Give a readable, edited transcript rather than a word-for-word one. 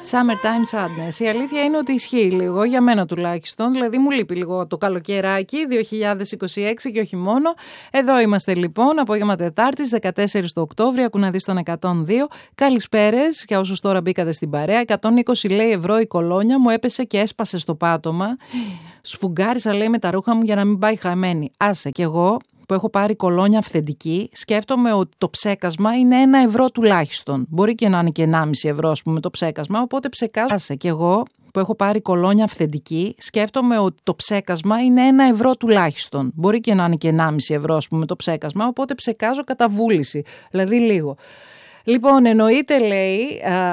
Summertime Sadness. Η αλήθεια είναι ότι ισχύει λίγο, για μένα τουλάχιστον. Δηλαδή μου λείπει λίγο το καλοκαιράκι 2026 και όχι μόνο. Εδώ είμαστε λοιπόν, απόγευμα Τετάρτης, 14 του Οκτώβρη, ακούνε να δεις τον 102. Καλησπέρες για όσους τώρα μπήκατε στην παρέα. 120 λέει ευρώ η κολόνια μου έπεσε και έσπασε στο πάτωμα. Σφουγγάρισα λέει με τα ρούχα μου για να μην πάει χαμένη. Άσε κι εγώ που έχω πάρει κολόνια αυθεντική, σκέφτομαι ότι το ψέκασμα είναι 1 ευρώ τουλάχιστον. Μπορεί και να είναι και 1,5 ευρώ, ας πούμε, το ψέκασμα. Οπότε ψεκάζω. Και εγώ που έχω πάρει κολόνια αυθεντική, σκέφτομαι ότι το ψέκασμα είναι 1 ευρώ τουλάχιστον. Μπορεί και να είναι και 1,5 ευρώ, ας πούμε, το ψέκασμα. Οπότε ψεκάζω κατά βούληση. Δηλαδή λίγο. Λοιπόν, εννοείται, λέει,